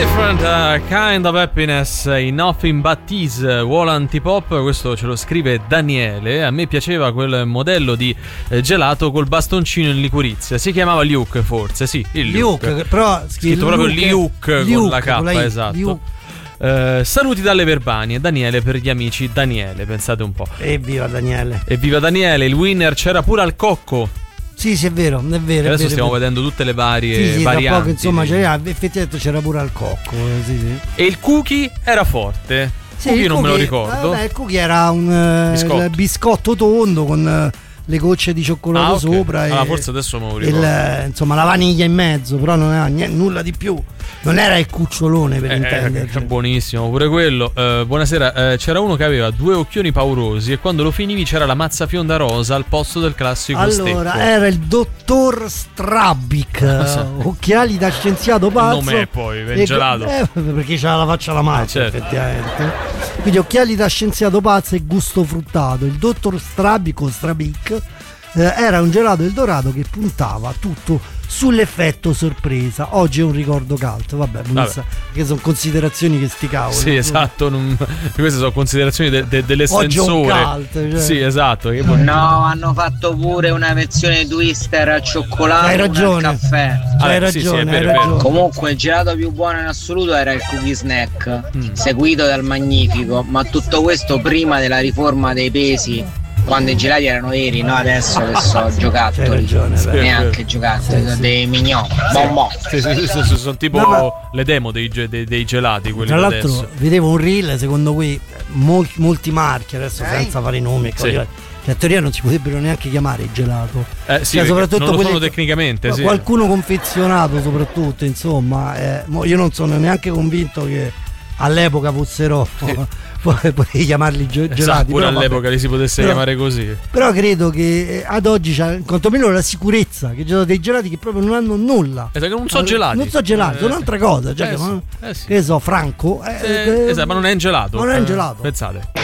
Different kind of happiness in Nothing But Tease, Wall Antipop. Questo ce lo scrive Daniele. A me piaceva quel modello di gelato col bastoncino in liquirizia. Si chiamava Luke, forse, sì, il Luke. Però scritto proprio Luke con la K, esatto. Saluti dalle Verbanie, Daniele per gli amici Daniele, pensate un po'. Evviva Daniele. Evviva Daniele, il winner c'era pure al cocco. Sì, è vero, è vero. Adesso stiamo vedendo tutte le varie sì, varianti. Tra poco, insomma, effettivamente c'era pure al cocco. Sì. E il cookie era forte. Sì, cookie non me lo ricordo. Il cookie era un biscotto tondo con le gocce di cioccolato sopra. E forse adesso me lo ricordo. Insomma, la vaniglia in mezzo, però non era nulla di più. Non era il cucciolone per intenderci. Buonissimo pure quello. Buonasera, c'era uno che aveva 2 occhioni paurosi e quando lo finivi c'era la mazza fionda rosa al posto del classico stecco. Allora era il dottor Strabic, occhiali da scienziato pazzo. Il nome è poi gelato perché c'era la faccia alla mazza, certo. effettivamente. Quindi occhiali da scienziato pazzo e gusto fruttato. Il dottor Strabic o Strabic era un gelato Eldorado che puntava tutto sull'effetto sorpresa. Oggi è un ricordo cult, vabbè. Che sono considerazioni che sti cavoli. Sì, esatto, queste sono considerazioni dell'estensore. Oggi è un cult, cioè. Sì, esatto. No, hanno fatto pure una versione twister al cioccolato. Hai ragione. Al caffè. Hai ragione, hai ragione. Comunque il gelato più buono in assoluto era il cookie snack, seguito dal magnifico, ma tutto questo prima della riforma dei pesi, quando i gelati erano veri, no adesso che so giocattoli, neanche giocattoli, dei mignon, bonbon. Sì, sono tipo le demo dei gelati, quelli. Tra l'altro adesso. vedevo un reel, secondo cui molti marchi, adesso senza fare i nomi, che a teoria non si potrebbero neanche chiamare gelato. Sì, cioè, soprattutto non lo sono tecnicamente, sì. Qualcuno confezionato soprattutto, insomma, io non sono neanche convinto che all'epoca fossero potevi chiamarli gelati, pure all'epoca li si potesse chiamare così. Però credo che ad oggi c'è quantomeno la sicurezza che ci sono dei gelati che proprio non hanno nulla, che non so gelati, sono un'altra cosa, cioè che so, Franco ma non è un gelato. Non è un gelato. Pensate.